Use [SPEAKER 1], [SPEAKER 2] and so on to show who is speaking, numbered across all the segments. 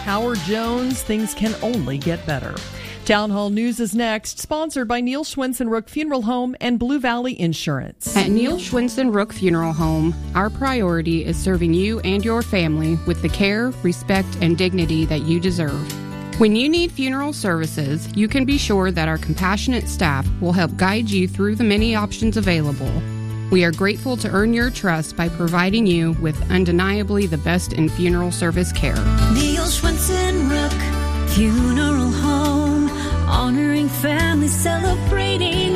[SPEAKER 1] Howard Jones, things can only get better. Town Hall News is next, sponsored by Neil Schwinson Rook Funeral Home and Blue Valley Insurance.
[SPEAKER 2] At Neil Schwinson Rook Funeral Home, our priority is serving you and your family with the care, respect, and dignity that you deserve. When you need funeral services, you can be sure that our compassionate staff will help guide you through the many options available. We are grateful to earn your trust by providing you with undeniably the best in funeral service care.
[SPEAKER 3] Neil Schwinson Rook Funeral Home, honoring families, celebrating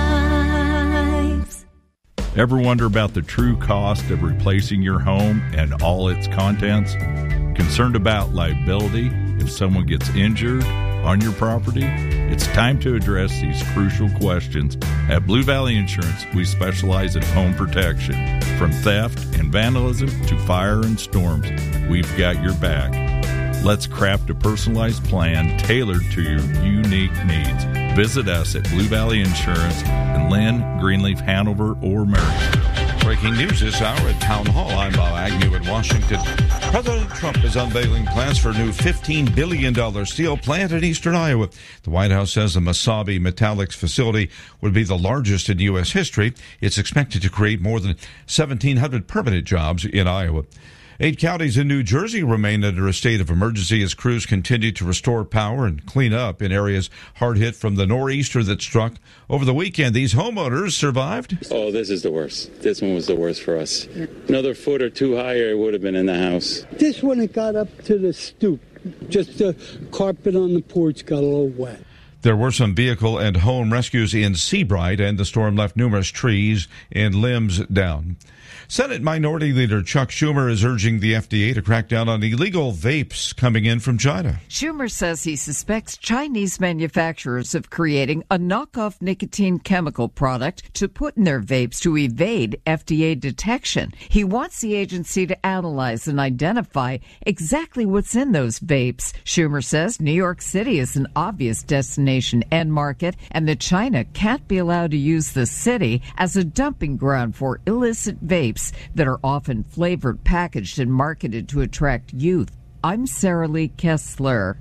[SPEAKER 3] lives.
[SPEAKER 4] Ever wonder about the true cost of replacing your home and all its contents? Concerned about liability if someone gets injured on your property? It's time to address these crucial questions. At Blue Valley Insurance, we specialize in home protection. From theft and vandalism to fire and storms, we've got your back. Let's craft a personalized plan tailored to your unique needs. Visit us at Blue Valley Insurance in Lynn, Greenleaf, Hanover, or Marysville.
[SPEAKER 5] Breaking news this hour at Town Hall. I'm Bob Agnew in Washington. President Trump is unveiling plans for a new $15 billion steel plant in eastern Iowa. The White House says the Mesabi Metallics facility would be the largest in U.S. history. It's expected to create more than 1,700 permanent jobs in Iowa. 8 counties in New Jersey remain under a state of emergency as crews continue to restore power and clean up in areas hard hit from the nor'easter that struck over the weekend. These homeowners survived.
[SPEAKER 6] Oh, this is the worst. This one was the worst for us. Another foot or two higher, it would have been in the house.
[SPEAKER 7] This one, it got up to the stoop. Just the carpet on the porch got a little wet.
[SPEAKER 5] There were some vehicle and home rescues in Seabright, and the storm left numerous trees and limbs down. Senate Minority Leader Chuck Schumer is urging the FDA to crack down on illegal vapes coming in from China.
[SPEAKER 8] Schumer says he suspects Chinese manufacturers of creating a knockoff nicotine chemical product to put in their vapes to evade FDA detection. He wants the agency to analyze and identify exactly what's in those vapes. Schumer says New York City is an obvious destination and market, and that China can't be allowed to use the city as a dumping ground for illicit vapes that are often flavored, packaged, and marketed to attract youth. I'm Sarah Lee Kessler.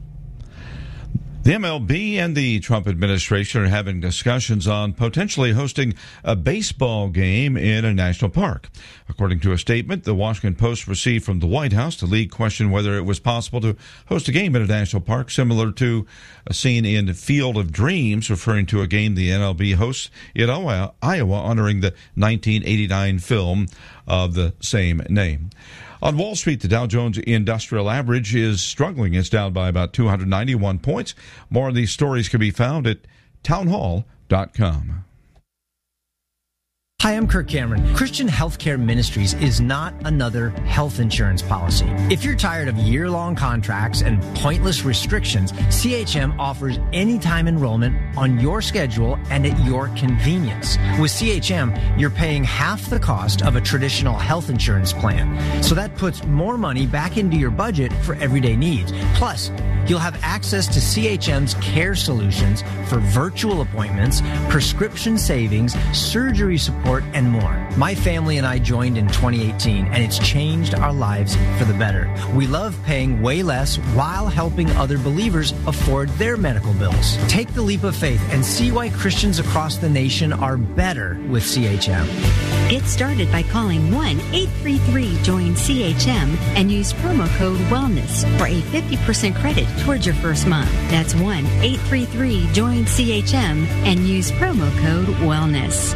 [SPEAKER 5] The MLB and the Trump administration are having discussions on potentially hosting a baseball game in a national park. According to a statement the Washington Post received from the White House, the league questioned whether it was possible to host a game in a national park similar to a scene in Field of Dreams, referring to a game the MLB hosts in Iowa, honoring the 1989 film of the same name. On Wall Street, the Dow Jones Industrial Average is struggling. It's down by about 291 points. More of these stories can be found at townhall.com.
[SPEAKER 9] Hi, I'm Kirk Cameron. Christian Healthcare Ministries is not another health insurance policy. If you're tired of year-long contracts and pointless restrictions, CHM offers anytime enrollment on your schedule and at your convenience. With CHM, you're paying half the cost of a traditional health insurance plan. So that puts more money back into your budget for everyday needs. Plus, you'll have access to CHM's care solutions for virtual appointments, prescription savings, surgery support, and more. My family and I joined in 2018, and it's changed our lives for the better. We love paying way less while helping other believers afford their medical bills. Take the leap of faith and see why Christians across the nation are better with CHM.
[SPEAKER 10] Get started by calling 1-833-JOIN-CHM and use promo code WELLNESS for a 50% credit towards your first month. That's 1-833-JOIN-CHM and use promo code WELLNESS.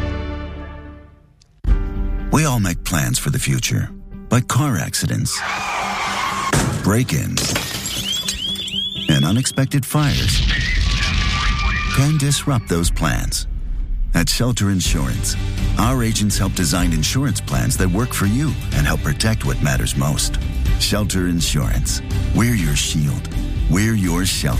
[SPEAKER 11] We all make plans for the future, but car accidents, break-ins, and unexpected fires can disrupt those plans. At Shelter Insurance, our agents help design insurance plans that work for you and help protect what matters most. Shelter Insurance. We're your shield. We're your shelter.